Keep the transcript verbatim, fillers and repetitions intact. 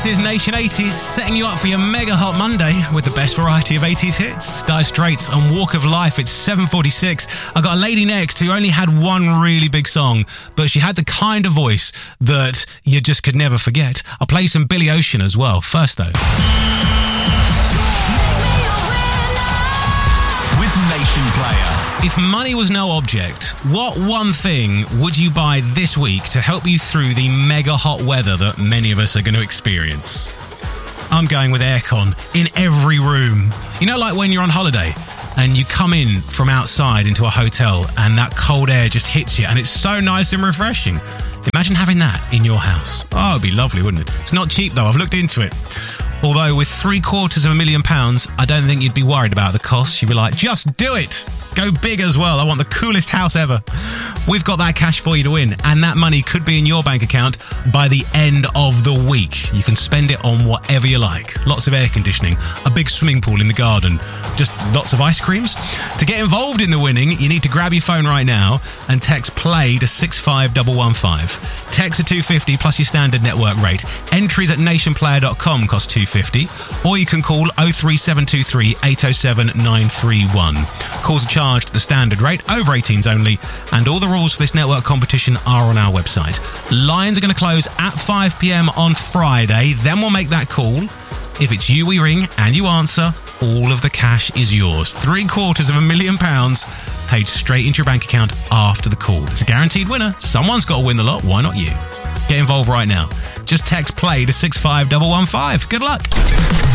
This is Nation eighties, setting you up for your mega hot Monday with the best variety of eighties hits. Dire Straits and Walk of Life. It's seven forty-six. I got a lady next who only had one really big song, but she had the kind of voice that you just could never forget. I'll play some Billy Ocean as well. First though, with Nation Player. if money was no object, what one thing would you buy this week to help you through the mega hot weather that many of us are going to experience? I'm going with aircon in every room. You know, like when you're on holiday and you come in from outside into a hotel and that cold air just hits you and it's so nice and refreshing. Imagine having that in your house. Oh, it'd be lovely, wouldn't it? It's not cheap though, I've looked into it. Although with three quarters of a million pounds, I don't think you'd be worried about the cost. You'd be like, just do it. Go big as well. I want the coolest house ever. We've got that cash for you to win, and that money could be in your bank account by the end of the week. You can spend it on whatever you like. Lots of air conditioning, a big swimming pool in the garden, just lots of ice creams. To get involved in the winning, you need to grab your phone right now and text PLAY to six five one one five. Text to two fifty plus your standard network rate. Entries at nation player dot com cost two fifty, or you can call oh three seven two three eight oh seven nine three one. Calls are charged at the standard rate, over eighteens only, and all the rules for this network competition are on our website. Lines are going to close at five p.m. on Friday, then we'll make that call. If it's you we ring and you answer, all of the cash is yours. Three quarters of a million pounds paid straight into your bank account after the call. It's a guaranteed winner. Someone's got to win the lot. Why not you? Get involved right now. Just text PLAY to six five one one five. Good luck.